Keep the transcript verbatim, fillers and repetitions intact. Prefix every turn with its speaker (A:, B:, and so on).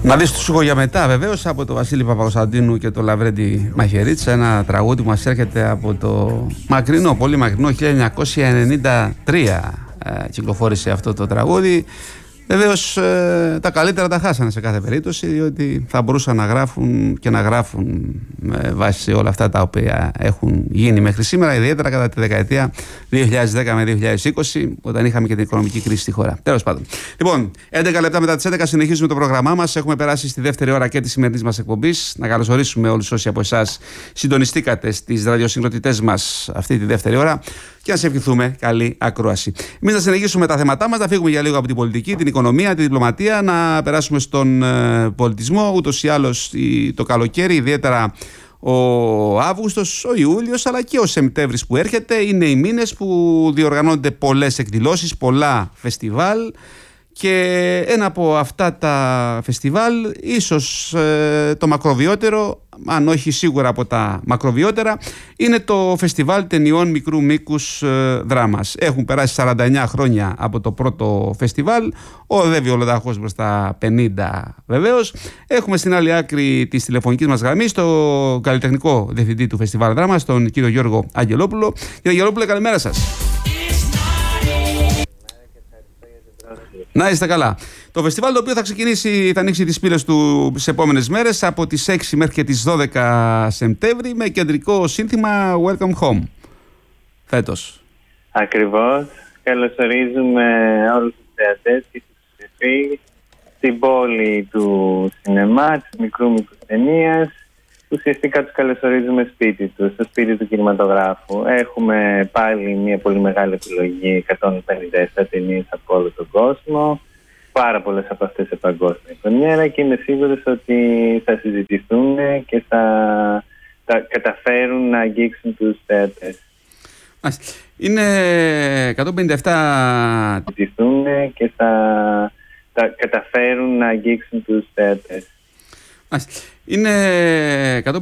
A: Να δεις το σου για μετά, βεβαίως, από το Βασίλη Παπακοσταντίνου και το Λαβρέντη Μαχαιρίτσα, ένα τραγούδι που μας έρχεται από το μακρινό, πολύ μακρινό χίλια εννιακόσια ενενήντα τρία ε, κυκλοφόρησε αυτό το τραγούδι. Βεβαίως ε, τα καλύτερα τα χάσανε σε κάθε περίπτωση, διότι θα μπορούσαν να γράφουν και να γράφουν με βάση όλα αυτά τα οποία έχουν γίνει μέχρι σήμερα, ιδιαίτερα κατά τη δεκαετία δύο χιλιάδες δέκα με δύο χιλιάδες είκοσι, όταν είχαμε και την οικονομική κρίση στη χώρα. Τέλος πάντων. Λοιπόν, έντεκα λεπτά μετά τις έντεκα συνεχίζουμε το πρόγραμμά μας. Έχουμε περάσει στη δεύτερη ώρα και τη σημερινή μας εκπομπής. Να καλωσορίσουμε όλους όσοι από εσάς συντονιστήκατε στις ραδιοσυγκροτητές μας αυτή τη δεύτερη ώρα και να σε ευχηθούμε καλή ακρόαση. Εμείς να συνεχίσουμε τα θέματά μας, να φύγουμε για λίγο από την πολιτική, την οικονομία, τη διπλωματία, να περάσουμε στον ε, πολιτισμό. Ούτως ή άλλως το καλοκαίρι, ιδιαίτερα ο Αύγουστος, ο Ιούλιος αλλά και ο Σεπτέμβρης που έρχεται, είναι οι μήνες που διοργανώνονται πολλές εκδηλώσεις, πολλά φεστιβάλ. Και ένα από αυτά τα φεστιβάλ, ίσως ε, το μακροβιότερο, αν όχι σίγουρα από τα μακροβιότερα, είναι το φεστιβάλ ταινιών μικρού μήκους ε, δράμας. Έχουν περάσει σαράντα εννέα χρόνια από το πρώτο φεστιβάλ, οδεύει ο Λονταχός μπροστά πενήντα βεβαίως. Έχουμε στην άλλη άκρη της τηλεφωνικής μας γραμμής τον καλλιτεχνικό διευθυντή του φεστιβάλ δράμας, τον κύριο Γιώργο Αγγελόπουλο. Κύριε Αγγελόπουλο, καλημέρα σας. Να είστε καλά. Το φεστιβάλ το οποίο θα ξεκινήσει, θα ανοίξει τις πύλες του τις επόμενες μέρες από τις έξι μέχρι και τις δώδεκα Σεπτέμβρη με κεντρικό σύνθημα Welcome Home φέτος.
B: Ακριβώς. Καλωσορίζουμε όλους τους θεατές και τους φίλους στην πόλη του σινεμά, της μικρού μήκους ταινίας. Ουσιαστικά τους καλωσορίζουμε σπίτι τους, στο σπίτι του κινηματογράφου. Έχουμε πάλι μια πολύ μεγάλη επιλογή, εκατόν πενήντα επτά ταινίες από όλο τον κόσμο. Πάρα πολλές από αυτές σε παγκόσμια πρεμιέρα και είμαι σίγουρος ότι θα συζητηθούν και θα, θα καταφέρουν να αγγίξουν τους θεατές.
A: Είναι εκατόν πενήντα επτά
B: συζητηθούν και θα, θα καταφέρουν να αγγίξουν τους θεατές.
A: Είναι εκατόν